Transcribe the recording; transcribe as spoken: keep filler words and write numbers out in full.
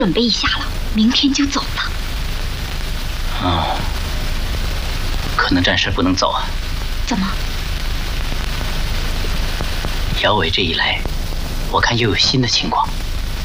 准备一下了，明天就走了。 哦，可能暂时不能走啊。 怎么？ 姚伟这一来，我看又有新的情况。